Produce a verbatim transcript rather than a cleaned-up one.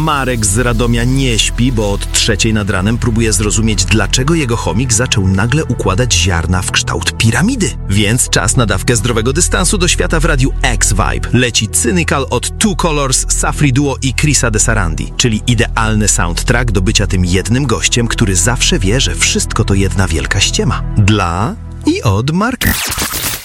Marek z Radomia nie śpi, bo od trzeciej nad ranem próbuje zrozumieć, dlaczego jego chomik zaczął nagle układać ziarna w kształt piramidy. Więc czas na dawkę zdrowego dystansu do świata w radiu X-Vibe. Leci Cynical od Two Colors, Safri Duo i Chrisa de Sarandi, czyli idealny soundtrack do bycia tym jednym gościem, który zawsze wie, że wszystko to jedna wielka ściema. Dla i od Marka.